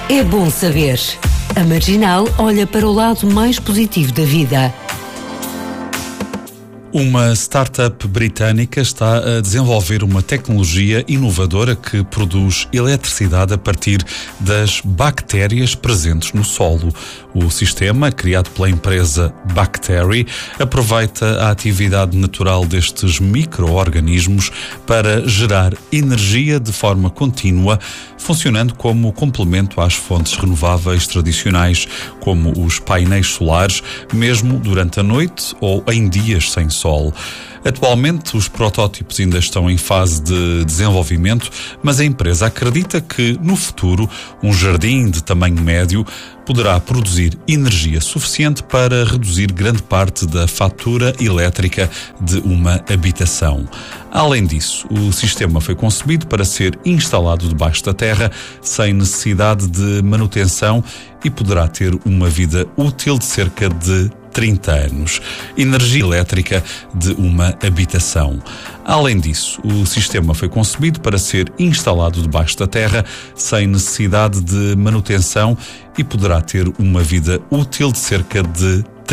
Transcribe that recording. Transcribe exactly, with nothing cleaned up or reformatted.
É bom saber. A Marginal olha para o lado mais positivo da vida. Uma startup britânica está a desenvolver uma tecnologia inovadora que produz eletricidade a partir das bactérias presentes no solo. O sistema, criado pela empresa Bactery, aproveita a atividade natural destes micro-organismos para gerar energia de forma contínua, funcionando como complemento às fontes renováveis tradicionais, como os painéis solares, mesmo durante a noite ou em dias sem sol. Atualmente, os protótipos ainda estão em fase de desenvolvimento, mas a empresa acredita que, no futuro, um jardim de tamanho médio poderá produzir energia suficiente para reduzir grande parte da fatura elétrica de uma habitação. Além disso, o sistema foi concebido para ser instalado debaixo da terra, sem necessidade de manutenção, e poderá ter uma vida útil de cerca de trinta anos. Energia elétrica de uma habitação. Além disso, o sistema foi concebido para ser instalado debaixo da terra, sem necessidade de manutenção, e poderá ter uma vida útil de cerca de